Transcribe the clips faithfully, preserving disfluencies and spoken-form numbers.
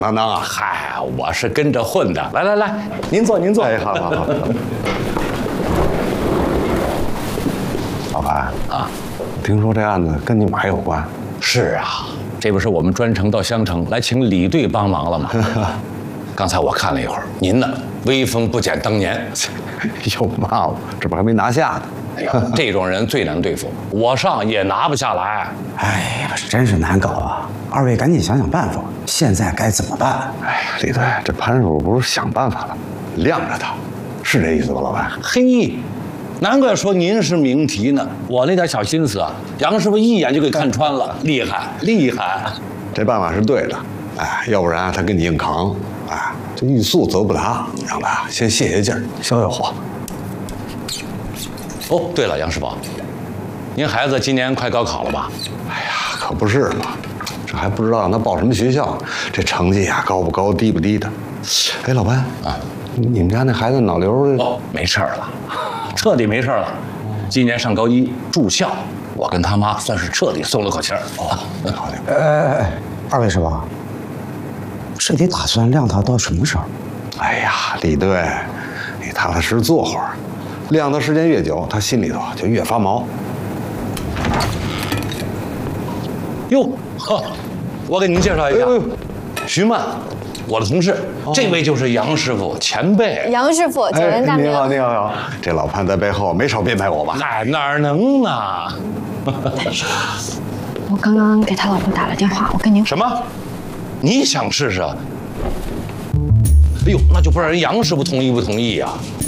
当当啊，嗨，我是跟着混的。来来来，您坐，您坐。 哎，好好好。老板啊，听说这案子跟你们还有关？ 是啊，这不是我们专程到襄城来请李队帮忙了吗？刚才我看了一会儿，您呢，威风不减当年。 又骂我，这不还没拿下呢。 哎呀，这种人最难对付，我上也拿不下来。 哎呀，真是难搞啊！二位赶紧想想办法，现在该怎么办？ 哎呀，李队，这潘师傅不是想办法了，晾着他，是这意思吧，老板？ 嘿，难怪说您是名题呢。我那点小心思啊，杨师傅一眼就给看穿了，厉害厉害。 这办法是对的，哎，要不然他跟你硬扛，哎，这欲速则不达，让他先泄泄劲儿，消消火。 哦，对了，杨师傅，您孩子今年快高考了吧？ 哎呀，可不是嘛，这还不知道让他报什么学校，这成绩啊高不高，低不低的。哎，老班啊，你们家那孩子脑瘤哦，没事儿了，彻底没事儿了。今年上高一住校，我跟他妈算是彻底松了口气儿。哦， 好的。 哎哎哎，二位师傅，这得打算晾他到什么时候？ 哎呀，李队，你踏踏实实做会儿。晾的时间越久，他心里头就越发毛。 哟，呵，我给您介绍一下，徐曼，我的同事，这位就是杨师傅，前辈。 杨师傅，久闻大名。 你好，你好，你好。这老潘在背后没少编排我吧？ 哎，哪能呢？ 我刚刚给他老婆打了电话，我跟您什么？你想试试？哎呦，那就不知道人杨师傅同意不同意呀？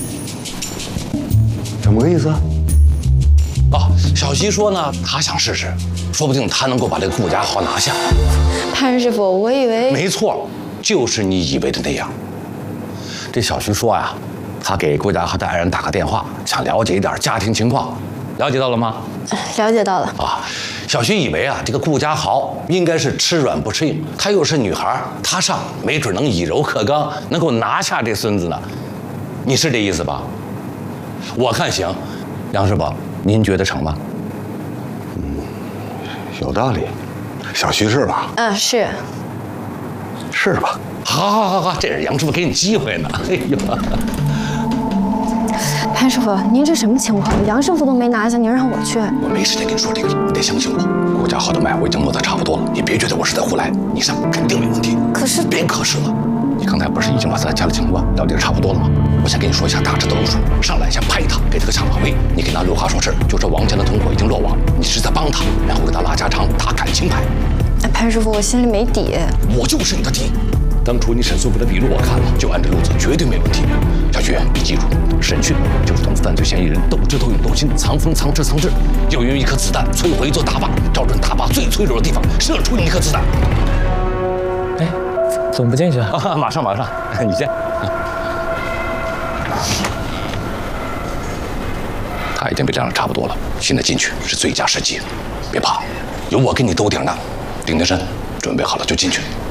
怎么个意思？ 哦，小徐说呢，他想试试，说不定他能够把这个顾家豪拿下。 潘师傅，我以为没错，就是你以为的那样。这小徐说呀，他给顾家豪的爱人打个电话，想了解一点家庭情况，了解到了吗？ 了解到了。 啊，小徐以为啊，这个顾家豪应该是吃软不吃硬，她又是女孩，她上没准能以柔克刚，能够拿下这孙子呢。你是这意思吧？我看行，杨师傅，您觉得成吗？ 嗯，有道理。小徐是吧？ 嗯，是。 是吧？ 好，好，好，好，这是杨师傅给你机会呢。哎呦， 潘师傅，您这什么情况？杨师傅都没拿下，您让我去？ 我没时间跟你说这个，你得相信我。顾家豪的脉我已经摸得差不多了，你别觉得我是在胡来，你上肯定没问题。 可是别可是了。你刚才不是已经把他家里情况了解的差不多了吗？我先跟你说一下大致的路数。上来先拍他，给他个抢马威。你给他六话说事，就说王家的同伙已经落网，你是在帮他，然后给他拉家常，打感情牌。 潘师傅，我心里没底。 我就是你的底。当初你沈素芬的笔录我看了，就按这路子绝对没问题。小徐，你记住，审讯就是同犯罪嫌疑人斗智斗勇斗心，藏锋藏智藏智，要用一颗子弹摧毁一座大坝，找准大坝最脆弱的地方，射出一颗子弹。 哎，怎么不进去啊？ 啊马上马上，你先。他已经被晾得差不多了，现在进去是最佳时机，别怕，有我给你兜底呢。丁天山，准备好了就进去。